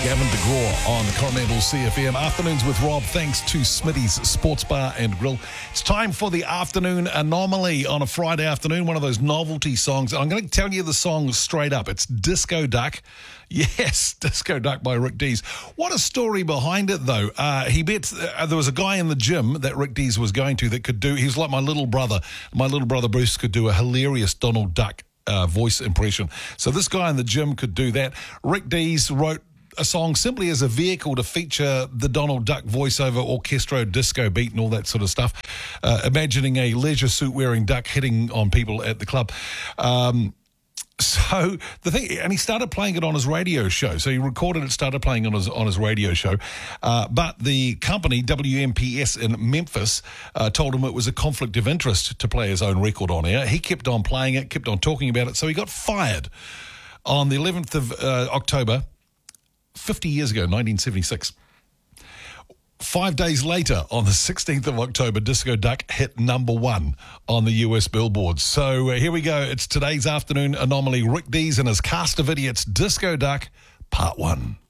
Gavin DeGraw on Coromandel CFM. Afternoons with Rob, thanks to Smitty's Sports Bar and Grill. It's time for the Afternoon Anomaly on a Friday afternoon, one of those novelty songs. I'm going to tell you the song straight up. It's Disco Duck. Yes, Disco Duck by Rick Dees. What a story behind it, though. He bet there was a guy in the gym that Rick Dees was going to that could do, he was like my little brother. My little brother Bruce could do a hilarious Donald Duck voice impression. So this guy in the gym could do that. Rick Dees wrote a song simply as a vehicle to feature the Donald Duck voiceover orchestro disco beat and all that sort of stuff, imagining a leisure suit wearing duck hitting on people at the club. So the thing, and he started playing it on his radio show. So he recorded it, started playing it on his radio show. But the company, WMPS in Memphis, told him it was a conflict of interest to play his own record on air. He kept on playing it, kept on talking about it. So he got fired on the 11th of October, 50 years ago, 1976. 5 days later, on the 16th of October, Disco Duck hit #1 on the US billboards. So here we go. It's today's Afternoon Anomaly. Rick Dees and his cast of idiots, Disco Duck, Part 1.